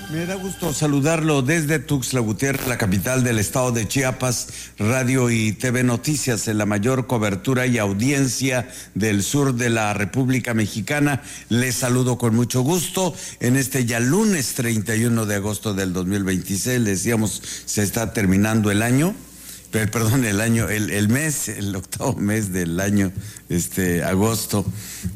Me da gusto saludarlo desde Tuxtla Gutiérrez, la capital del estado de Chiapas, Radio y TV Noticias, en la mayor cobertura y audiencia del sur de la República Mexicana. Les saludo con mucho gusto en este ya lunes 31 de agosto del 2026. Les decíamos, se está terminando el año. Perdón, el mes, el octavo mes del año, agosto.